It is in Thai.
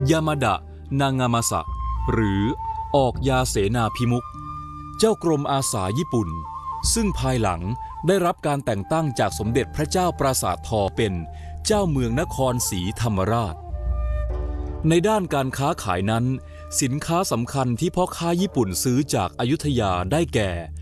ยามาดะนางามาสะหรือออกยาเสนาพิมุขเจ้ากรมอาสาญี่ปุ่นซึ่งภายหลังได้รับการแต่งตั้งจากสมเด็จพระเจ้าปราสาททอเป็นเจ้าเมืองนครศรีธรรมราชในด้านการค้าขายนั้นสินค้าสำคัญที่พ่อค้าญี่ปุ่นซื้อจากอยุธยาได้แก่